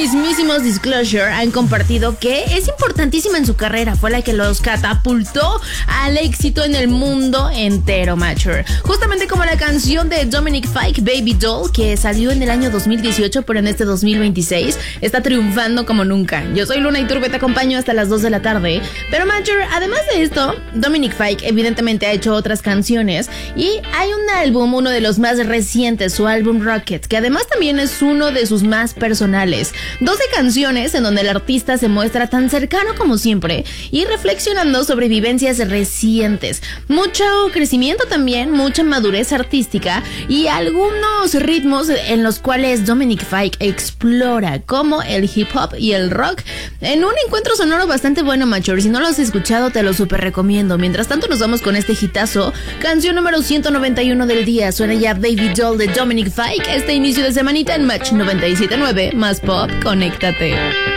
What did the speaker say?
mismísimos Disclosure han compartido que es importantísima en su carrera, fue la que los catapultó al éxito en el mundo entero, Mature. Justamente como la canción de Dominic Fike, Baby Doll, que salió en el año 2018, pero en este 2026 está triunfando como nunca. Yo soy Luna Iturbe, te acompaño hasta las 2 de la tarde. Pero Mature, además de esto, Dominic Fike evidentemente ha hecho otras canciones y hay un álbum, uno de los más recientes, su álbum Rocket, que además también es uno de sus más personales. 12 canciones en donde el artista se muestra tan cercano como siempre y reflexionando sobre vivencias recientes. Mucho crecimiento también, mucha madurez artística y algunos ritmos en los cuales Dominic Fike explora, como el hip hop y el rock, en un encuentro sonoro bastante bueno, Mature. Si no lo has escuchado, te lo súper recomiendo. Mientras tanto, nos vamos con este hitazo. Canción número 191 del día. Suena ya Baby Doll de Dominic Fike. Este inicio de semanita en Match 97.9. Más pop, conéctate.